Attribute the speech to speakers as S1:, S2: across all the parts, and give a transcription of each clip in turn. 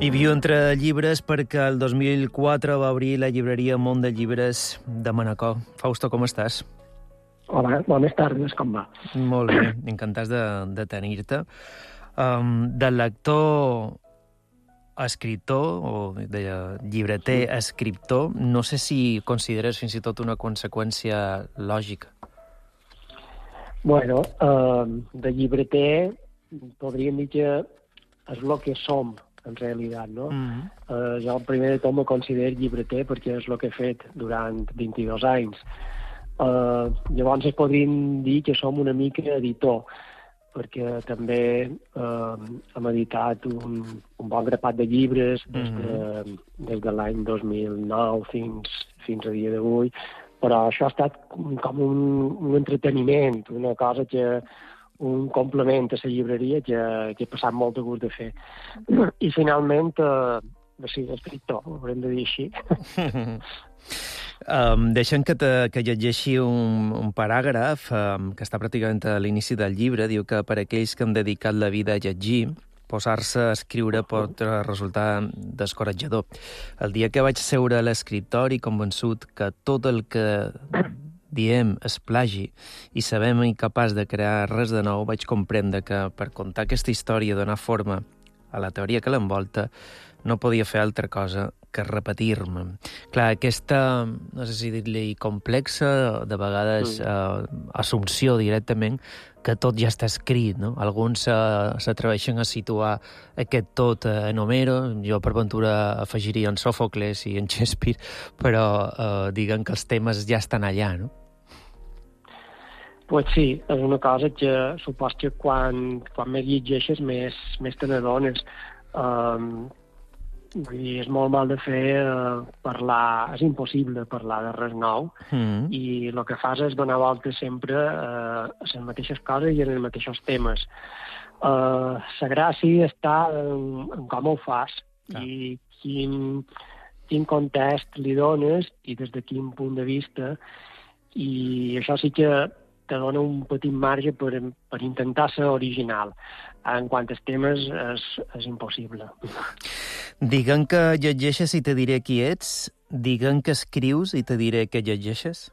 S1: I viu entre llibres perquè el 2004 va obrir la llibreria Món de Llibres de Manacor. Fausto, com estàs?
S2: Hola, bones tardes, com va?
S1: Molt bé, encantats de tenir-te. De lector a escriptor, o de llibreter a escriptor, no sé si consideres fins i tot una conseqüència lògica.
S2: Bueno, de llibreter podríem dir que és el que som, en realitat, no? Jo primer de tot me considero llibreter perquè és el que he fet durant 22 anys. Llavors podríem dir que som una mica editor, perquè també hem editat un bon grapat de llibres des de l'any 2009 fins a dia d'avui, però això ha estat com un entreteniment, una cosa que un complement a la llibreria que he passat molt de gust de fer. I finalment, sí, escriptor, ho haurem de dir així.
S1: Deixa'm que llegeixi un paràgraf que està pràcticament a l'inici del llibre. Diu que per aquells que han dedicat la vida a llegir, posar-se a escriure pot resultar descoratjador. El dia que vaig seure a l'escriptori convençut que tot el que diem és plagi i sabem incapaç de crear res de nou, vaig comprendre que per contar aquesta història i donar forma a la teoria que l'envolta no podia fer altra cosa que repetir-me. Clar, aquesta, no sé si dir-li complexa, de vegades assumpció directament, que tot ja està escrit, no? Alguns s'atreveixen a situar aquest tot en Homero, jo per ventura afegiria en Sòfocles i en Shakespeare, però diguen que els temes ja estan allà, no?
S2: Pues sí, és una cosa que supos que quan més llegeixes més te n'adones. Vull dir, és molt mal de fer parlar, és impossible parlar de res nou, i el que fas és donar voltes sempre a les mateixes coses i en els mateixos temes. La gràcia està en com ho fas i quin context li dones i des de quin punt de vista, i això sí que te dona un petit marge per intentar ser original. En quant als temes és impossible.
S1: Diguen que llegeixes i te diré qui ets, diguen que escrius i te diré què llegeixes?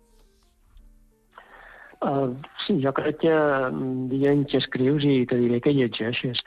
S2: Sí, jo crec que diguen que escrius i te diré què llegeixes.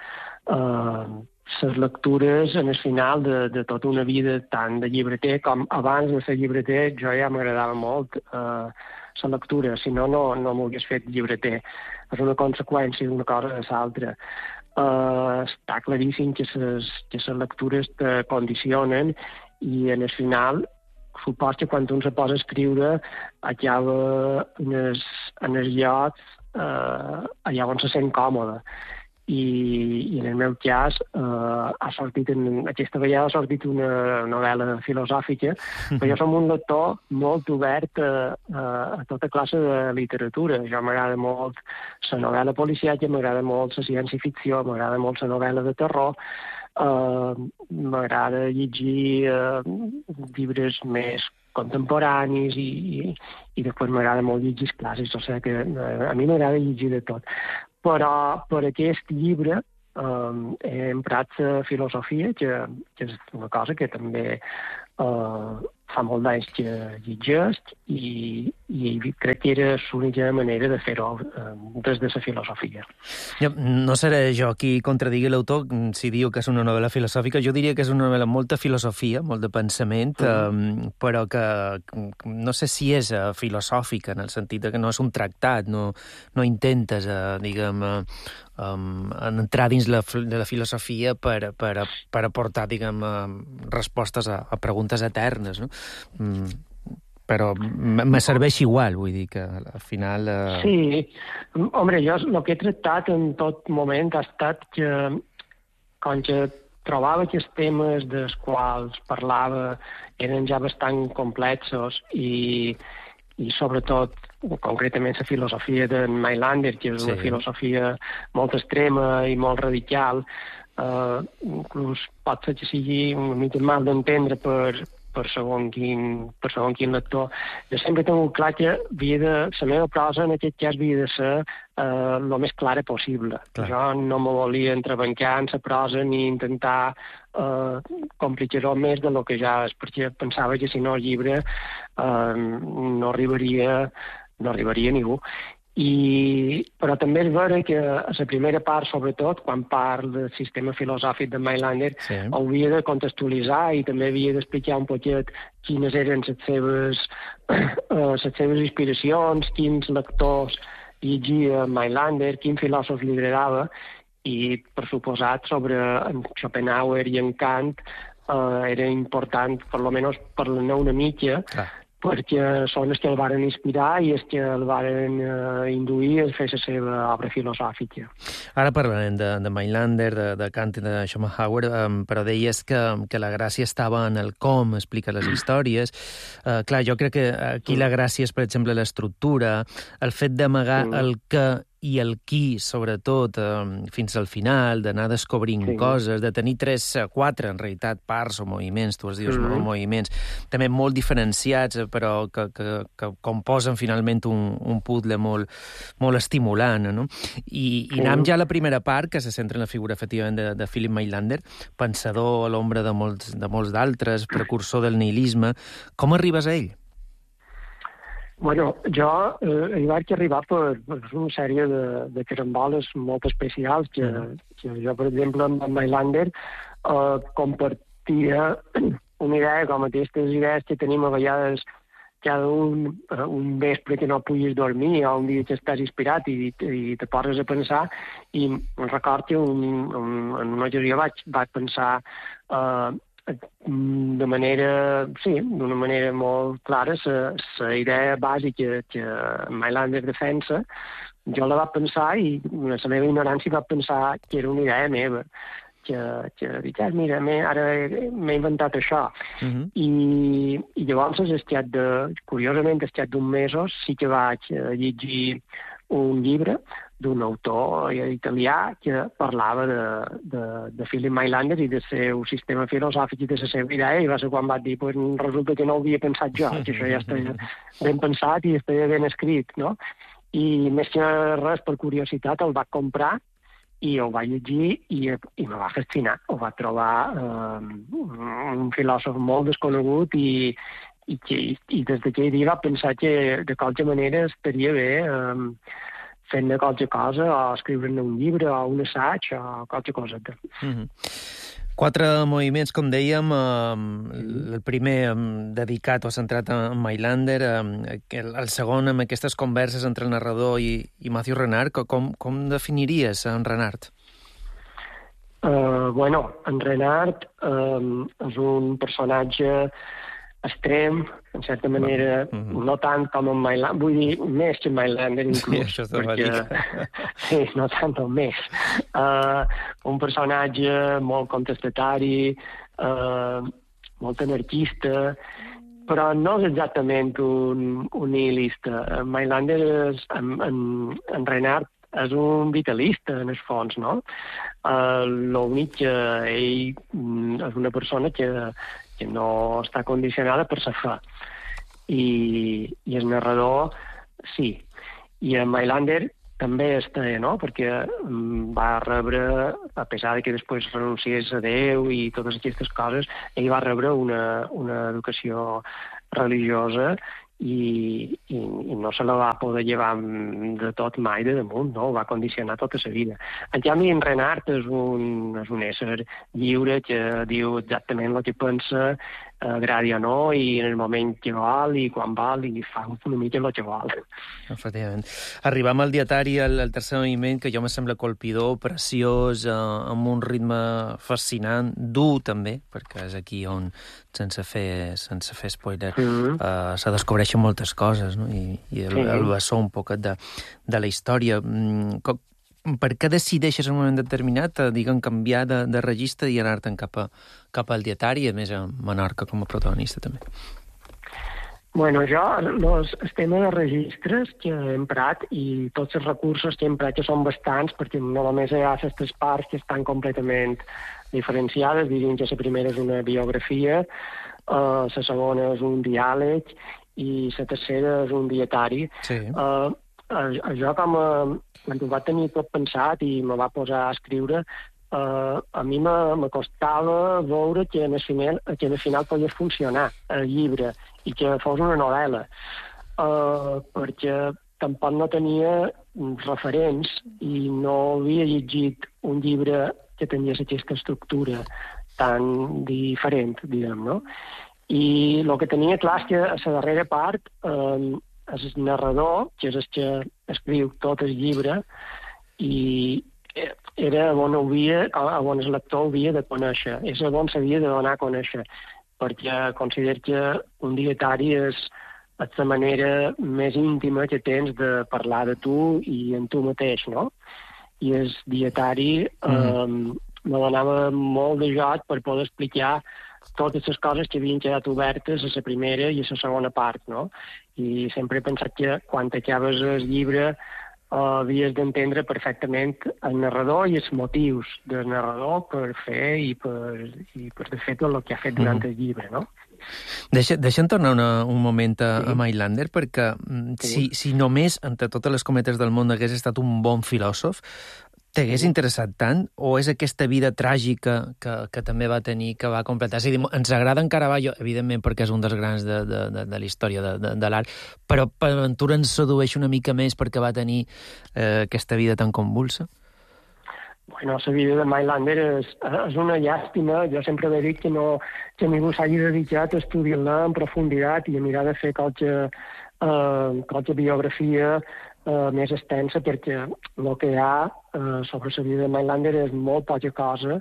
S2: Les lectures en el final de tota una vida, tant de llibreter com abans de ser llibreter, jo ja m'agradava molt la lectura, si no m'hauries fet llibreter. És una conseqüència d'una cosa de l'altra. Està claríssim que les lectures te condicionen i en el final supos que quan un se posa a escriure acaba en els llocs allà on se sent còmode. I en el meu cas aquesta vegada ha sortit una novel·la filosòfica, però jo som un lector molt obert a tota classe de literatura. Jo m'agrada molt la novel·la policíaca, m'agrada molt la ciència-ficció, m'agrada molt la novel·la de terror, m'agrada llegir llibres més contemporanis i després m'agrada molt llegir clàssics, o sigui que a mi m'agrada llegir de tot. Però per aquest llibre he emprat la filosofia, que és una cosa que també fa molt d'anys que llegeix i crec que era l'única manera de fer-ho des de la filosofia.
S1: No seré jo qui contradigui l'autor si diu que és una novel·la filosòfica. Jo diria que és una novel·la amb molta filosofia, molt de pensament, però que no sé si és filosòfica, en el sentit que no és un tractat, no intentes, diguem, entrar dins de la filosofia per aportar, diguem, respostes a preguntes eternes, no? Però me serveix igual, vull dir que al final...
S2: Sí, home, jo el que he tractat en tot moment ha estat que quan trobava que els temes dels quals parlava eren ja bastant complexos i sobretot, concretament, la filosofia d'en Mailander, que és una filosofia molt extrema i molt radical, inclús pot ser que sigui una mica mal d'entendre per per segon quin lector. Jo sempre he tingut clar que la meva prosa en aquest cas havia de ser el més clara possible.
S1: Clar.
S2: Jo no me volia entrebancar en la prosa ni intentar complicar-ho més del que ja és, perquè pensava que si no el llibre no arribaria ningú. Però també és vera que a la primera part, sobretot, quan parla del sistema filosòfic de Mailander, hauria de contextualitzar i també havia d'explicar un poquet quines eren les seves inspiracions, quins lectors llegia Mailander, quin filòsof li agradava, i, per suposat, sobre Schopenhauer i en Kant era important, per almenys, parlar-ne una mica, perquè són els que el varen inspirar i els que el varen induir a fer la seva obra filosòfica.
S1: Ara parlarem de Mailander, de Kant i de Schopenhauer, però deies que la gràcia estava en el com explica les històries. Clar, jo crec que aquí la gràcia és, per exemple, l'estructura, el fet d'amagar el què i el qui, sobretot, fins al final, d'anar descobrint coses, de tenir 3, 4, en realitat, parts o moviments, tu es dius moviments, també molt diferenciats, però que composen finalment un puzzle molt estimulant, no? I anem ja a la primera part, que se centra en la figura, efectivament, de Philip Mailander, pensador a l'ombra de molts d'altres, precursor del nihilisme. Com arribes a ell?
S2: Bueno, jo hi vaig arribar per una sèrie de caramboles molt especials que jo, per exemple, amb Mailander compartia una idea com aquestes idees que tenim a vegades cada un vespre que no puguis dormir o un dia que estàs inspirat i te poses a pensar, i record que en una ocasió vaig pensar d'una manera molt clara la idea bàsica que Mailander defensa. Jo la vaig pensar i en la meva ignorància vaig pensar que era una idea meva, que dic, mira, ara m'he inventat això. I llavors, curiosament, al cap d'uns mesos sí que vaig llegir un llibre d'un autor italià que parlava de Philip Mailander i del seu sistema filosòfic i de la seva idea, i va ser quan vaig dir, resulta que no ho havia pensat jo, que això ja estava ben pensat i estava ben escrit, no? I més que res, per curiositat, el vaig comprar i el vaig llegir i me va fascinar. Ho va trobar un filòsof molt desconegut i des d'aquell dia va pensar que de qualque manera estaria bé fent-ne qualque cosa, o escriure-ne un llibre, o un assaig, o qualque cosa.
S1: 4 moviments, com dèiem, el primer dedicat o centrat en Mailander, el segon amb aquestes converses entre el narrador i Matthew Renard. Com definiries en Renard?
S2: En Renard és un personatge extrem, en certa manera, no tant com en Mailander, vull dir, més que en Mailander inclús.
S1: Sí, perquè...
S2: Sí, no tant o més. Un personatge molt contestatari, molt anarquista, però no és exactament un nihilista. Mailander, en Renard, és un vitalista, en el fons, no? L'únic que ell és una persona que no està condicionada per la fe. I el narrador, sí. I en Mailander també està, no? Perquè va rebre, a pesar de que després renunciés a Déu i totes aquestes coses, ell va rebre una educació religiosa i no se la va poder llevar de tot mai de damunt, no? Ho va condicionar tota la vida. En canvi, en Renard és un ésser lliure que diu exactament el que pensa, agradi o no, i en el moment que vol i quan vol, i fa una mica el que vol.
S1: Efectivament. Arribam al dietari, al tercer moviment, que jo me sembla colpidor, preciós, amb un ritme fascinant, dur també, perquè és aquí on, sense fer spoiler, se descobreixen moltes coses, no? I el bessó un poquet de la història. Per què decideixes en un moment determinat, canviar de registre i anar-te'n cap al dietari, a més a Menorca com a protagonista també?
S2: Bueno, jo, el tema de registres que he emprat i tots els recursos que he emprat, que són bastants, perquè no només hi ha aquestes parts que estan completament diferenciades, diríem que la primera és una biografia, la segona és un diàleg i la tercera és un dietari.
S1: Sí.
S2: Jo quan ho va tenir tot pensat i me va posar a escriure, a mi me costava veure que en el final podia funcionar el llibre i que fos una novel·la, perquè tampoc no tenia referents i no havia llegit un llibre que tingués aquesta estructura tan diferent, diguem, no? I el que tenia clar és que a la darrera part el narrador, que és el que escriu tot el llibre, i era on el lector havia de conèixer, és on s'havia de donar a conèixer, perquè considero que un dietari és la manera més íntima que tens de parlar de tu i en tu mateix, no? I el dietari me donava molt de joc per poder explicar totes les coses que havien quedat obertes a la primera i a la segona part, no? I sempre he pensat que quan acabes el llibre havies d'entendre perfectament el narrador i els motius del narrador per fer i per fer tot el que ha fet durant el llibre, no?
S1: Deixa'm tornar un moment a Mailander, perquè si només, entre totes les cometes del món, hagués estat un bon filòsof, t'hagués interessat tant, o és aquesta vida tràgica que també va tenir, que va completar? És a dir, ens agrada en Caravaggio, evidentment, perquè és un dels grans de la història de l'art, però per aventura ens sedueix una mica més perquè va tenir aquesta vida tan convulsa?
S2: Bueno, la vida de Mailander és una llàstima. Jo sempre he dit que ningú s'hagi dedicat a estudiar-la en profunditat i a mirar de fer qualque biografia més extensa, perquè el que hi ha sobre la vida de Mailander és molt poca cosa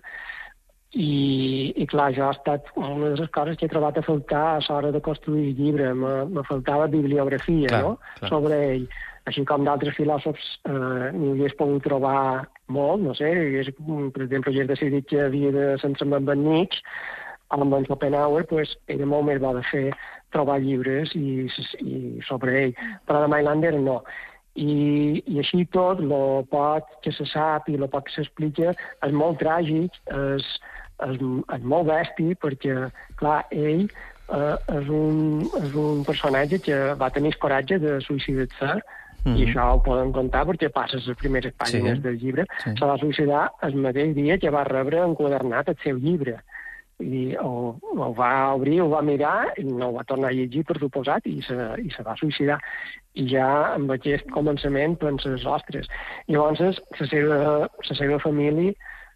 S2: i clar, jo ha estat una de les coses que he trobat a faltar a l'hora de construir el llibre. Me faltava bibliografia, clar. Sobre ell. Així com d'altres filòsofs n'hi hagués pogut trobar molt, no sé, per exemple, hagués decidit que havia de centrar-me en Nietzsche, amb en Schopenhauer, doncs era molt més bo de fer trobar llibres i sobre ell, però de Mailander no. I així tot, el poc que se sap i el poc que s'explica és molt tràgic, és molt bèstia, perquè, clar, ell és un personatge que va tenir el coratge de suïcidar-se, i això ho poden contar perquè passa les primeres pàgines del llibre. Se va suïcidar el mateix dia que va rebre enquadernat el seu llibre. I ho va obrir, ho va mirar, i no ho va tornar a llegir, per suposat, i se va suïcidar. I ja amb aquest començament penses, ostres. Llavors, la seva família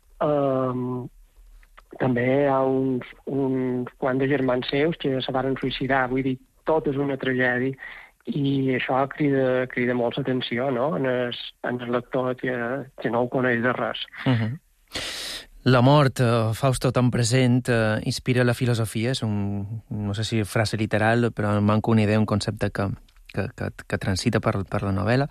S2: també hi ha uns quants de germans seus que se van suïcidar. Vull dir, tot és una tragèdia. I això crida molt l'atenció, no?, en el lector que no ho coneix de res.
S1: La mort, Fausto, tan present, inspira la filosofia. És no sé si frase literal, però em manca una idea, un concepte que transita per la novel·la.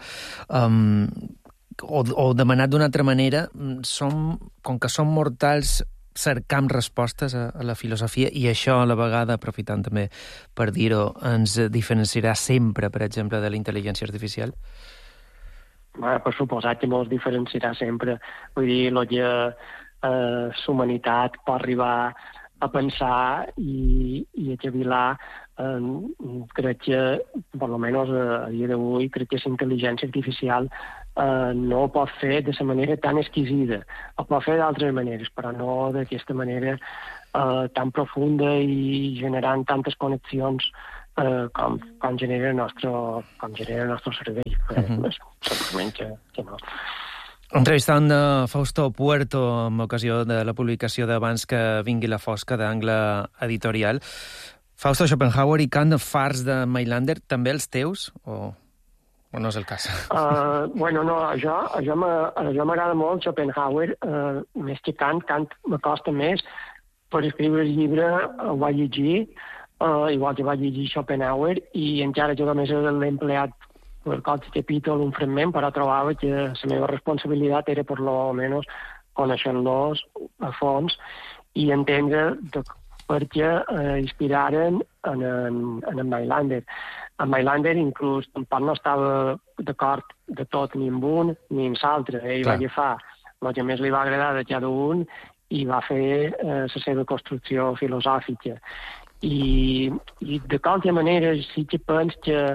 S1: O demanat d'una altra manera, com que som mortals, cercam respostes a la filosofia, i això a la vegada, aprofitant també per dir-ho, ens diferenciarà sempre, per exemple, de la intel·ligència artificial?
S2: Per suposat que ens diferenciarà sempre. Vull dir, el que la humanitat pot arribar a pensar i a cavilar, crec que, per almenys a dia d'avui, crec que la intel·ligència artificial no ho pot fer de la manera tan exquisida. Ho pot fer d'altres maneres, però no d'aquesta manera tan profunda i generant tantes connexions com genera el nostre cervell. Segurament que no.
S1: Entrevistant Fausto Puerto amb ocasió de la publicació d'Abans que vingui la fosca, d'Angle Editorial. Fausto, Schopenhauer i Kant, fars de Mailander, també els teus? O no és el cas?
S2: Bueno, no, a jo m'agrada molt Schopenhauer, més que Kant. Kant m'acosta més. Per escriure el llibre ho vaig llegir, igual que vaig llegir Schopenhauer, i encara jo només l'he empleat per qualque capítol, un fragment, però trobava que la meva responsabilitat era per lo menos conèixer-los a fons i entendre per què inspiraren en Mailander. En Mailander inclús tampoc no estava d'acord de tot ni amb un ni amb l'altre. Ell va agafar el que més li va agradar de cada un i va fer la seva construcció filosòfica. I de qualque manera sí que penso que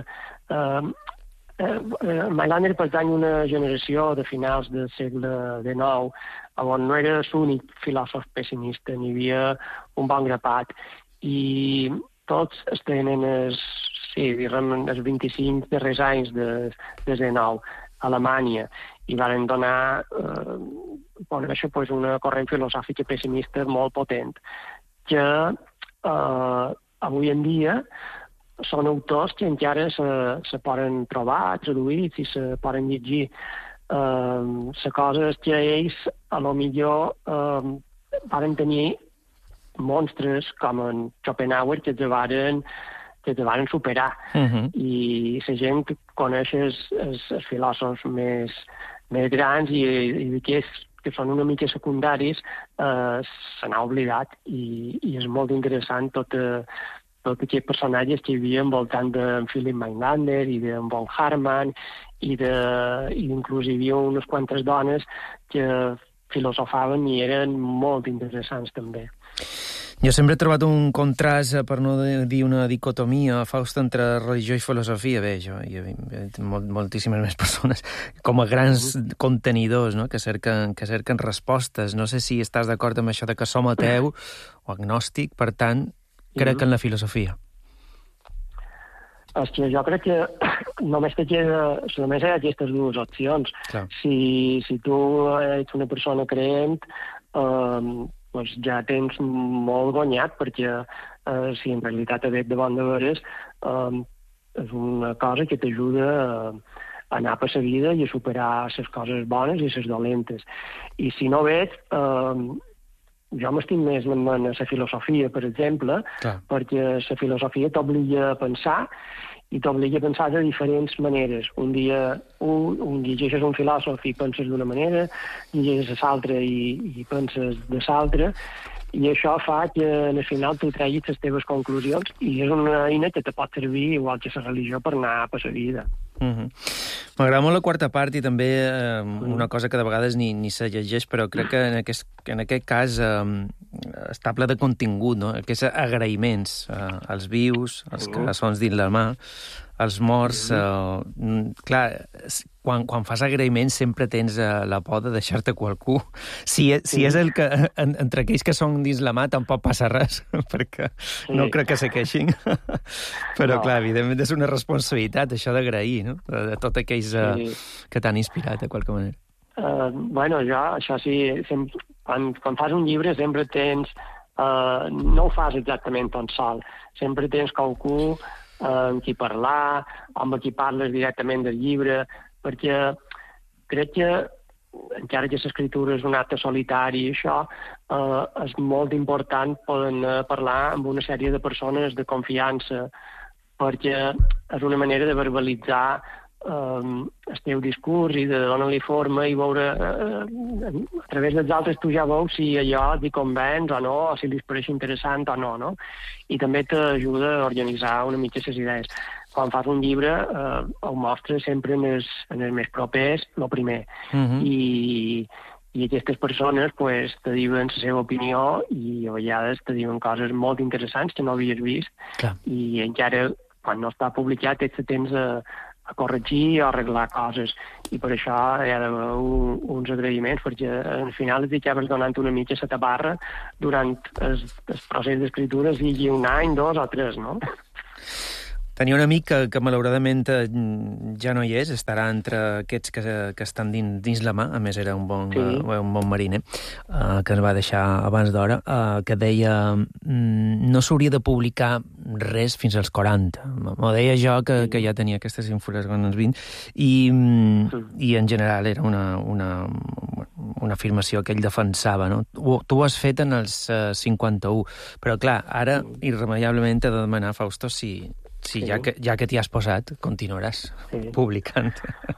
S2: Mailander pertany a una generació de finals del segle XIX on no era l'únic filòsof pessimista, n'hi havia un bon grapat, i tots tenen els 25 darrers anys de XIX a Alemanya, i van donar una corrent filosòfica pessimista molt potent, que avui en dia són autors que encara se poden trobar traduïts i se poden llegir. Les coses que ells, a lo millor, varen tenir monstres com en Schopenhauer que te varen superar. I la gent que coneix els filòsofs més grans i d'aquests que són una mica secundaris se n'ha oblidat, i és molt interessant tots aquests personatges que hi havia envoltant d'en Philip Mailander i d'en von Hartmann, i inclús hi havia unes quantes dones que filosofaven i eren molt interessants també.
S1: Jo sempre he trobat un contrast, per no dir una dicotomia, Fausto, entre religió i filosofia. Bé, jo i moltíssimes més persones com a grans contenidors, no?, que cerquen respostes. No sé si estàs d'acord amb això de que som ateu o agnòstic, per tant, crec en la filosofia.
S2: És que jo crec que només hi ha aquestes dues opcions.
S1: Clar.
S2: Si tu ets una persona creent, doncs ja tens molt guanyat, perquè si en realitat et de bon de veres, és una cosa que t'ajuda a anar per la vida i a superar les coses bones i les dolentes. I si no veig, jo m'estic més en la filosofia, per exemple, perquè la filosofia t'obliga a pensar, i t'obliga a pensar de diferents maneres. Un dia llegeixes un filòsof i penses d'una manera, llegeixes l'altre i penses de l'altra, i això fa que al final tu treguis les teves conclusions, i és una eina que te pot servir, igual que la religió, per anar per la vida.
S1: M'agrada molt la quarta part, i també una cosa que de vegades ni se llegeix, però crec que en aquest cas està ple de contingut, no? Aquests agraïments als vius, als cassons dins la mà, als morts. Clar, quan fas agraïments sempre tens la por de deixar-te qualcú. Si és el que, entre aquells que són dins la mà, tampoc passa res, perquè no crec que se queixin. Però, clar, evidentment és una responsabilitat, això d'agrair, no?, de tots aquells que t'han inspirat, de qualque manera.
S2: Això sí, quan fas un llibre sempre tens... no ho fas exactament tot sol. Sempre tens qualcú amb qui parlar, amb qui parles directament del llibre, perquè crec que, encara que l'escriptura és un acte solitari, això és molt important poder parlar amb una sèrie de persones de confiança, perquè és una manera de verbalitzar el teu discurs i de donar-li forma i veure a través dels altres tu ja veus si allò t'hi convenç o no, o si li pareix interessant o no, no? I també t'ajuda a organitzar una mica les idees. Quan fas un llibre ho mostres sempre en els més propers, el primer. I aquestes persones te diuen la seva opinió i a vegades te diuen coses molt interessants que no havies vist.
S1: Clar.
S2: I encara quan no està publicat ets temps a corregir o arreglar coses, i per això hi ha d'haver uns agraïments, perquè al final et acabes donant una mica la tabarra durant el procés d'escriptura, sigui un any, 2 o 3, no?
S1: Tenia un amic que malauradament ja no hi és, estarà entre aquests que estan dins la mà, a més era un bon mariner, que ens va deixar abans d'hora, que deia no s'hauria de publicar res fins als 40. M'ho deia jo, que ja tenia aquestes ínfules quan els 20, i en general era una afirmació que ell defensava, no? Tu ho has fet en els 51, però clar, ara irremeiablement t'he de demanar, Fausto, ja que t'hi has posat, continuaràs publicant.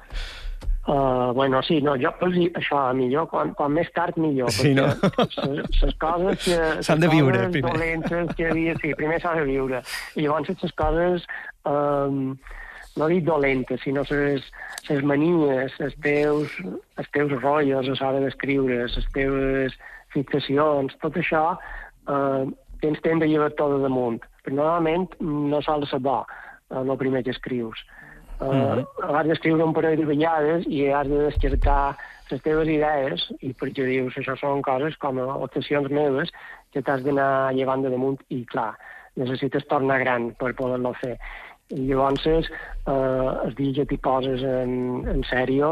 S2: Jo això, millor, quan més tard millor, perquè les coses que...
S1: S'han de viure, primer.
S2: Dolentes que havia, primer s'ha de viure. I llavors les coses, no dic dolentes, sinó les manies, els teus rotllos a l'hora d'escriure, les teves fixacions, tot això tens temps de llevar tot damunt, però normalment no sol ser bo el primer que escrius. Has d'escriure un parell de vegades i has de descartar les teves idees, i perquè dius, això són coses com obsessions meves que t'has d'anar llevant de damunt, i clar, necessites tornar gran per poder-lo fer. I llavors, el dia que t'hi poses en sèrio,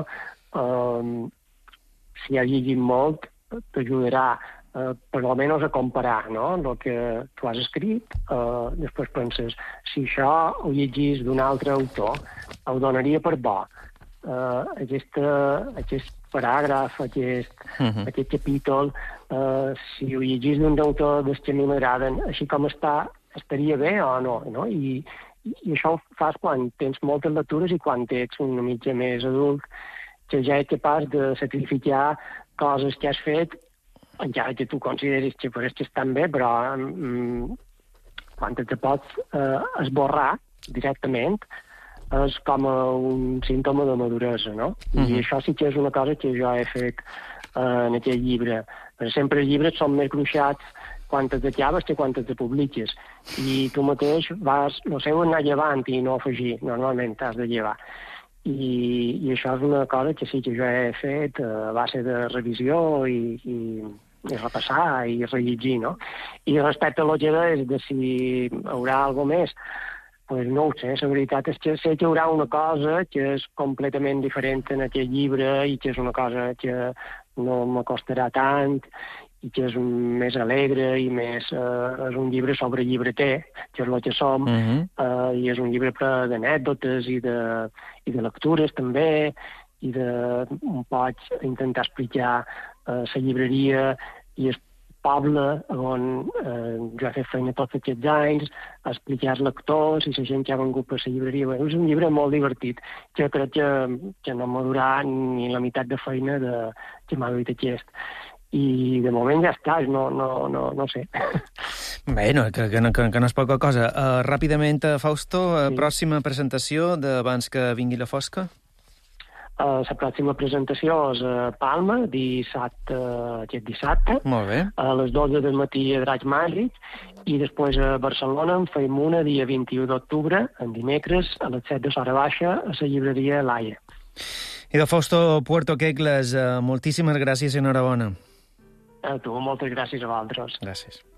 S2: si has llegit molt, t'ajudarà per almenys a comparar, no?, el que tu has escrit. Després penses, si això ho llegís d'un altre autor, ho donaria per bo. Aquest paràgraf, aquest capítol, si ho llegís d'un autor dels que a mi m'agraden, així com està, estaria bé o no? I això ho fas quan tens moltes lectures i quan ets una mitja més adult, que ja ets capaç de sacrificar coses que has fet, encara que tu consideris que estan bé, però quan te pots esborrar directament, és com un símptoma de maduresa, no? I això sí que és una cosa que jo he fet en aquest llibre. Perquè sempre els llibres són més gruixats quan te acabes que quan te publiques. I tu mateix vas, no sé, anar llevant i no afegir. Normalment t'has de llevar. I això és una cosa que sí que jo he fet a base de revisió i repassar i rellegir, no? I respecte a lo que deies de si hi haurà alguna més, pues no ho sé, la veritat és que sé que hi haurà una cosa que és completament diferent en aquest llibre i que és una cosa que no m'acostarà tant i que és més alegre i més... és un llibre sobre llibreter, que és el que som, i és un llibre ple d'anècdotes i de lectures també, i de un poc intentar explicar la llibreria i el poble on jo he fet feina tots aquests anys, explicar els lectors i la gent que ha vengut per la llibreria. És un llibre molt divertit, que crec que no m'ha durat ni la meitat de feina que m'ha duit aquest. I de moment ja està, no sé.
S1: Bé, que no és poca cosa. Ràpidament, Fausto, pròxima presentació d'abans que vingui la fosca?
S2: La pròxima presentació és a Palma, aquest dissabte,
S1: molt bé,
S2: a les 12 del matí a Drac Màgic, i després a Barcelona en feim una dia 21 d'octubre, en dimecres, a les 7 de l'hora baixa, a la llibreria Laia.
S1: I de Fausto Puerto Quecles, moltíssimes gràcies i enhorabona.
S2: A tu, moltes gràcies a vosaltres.
S1: Gràcies.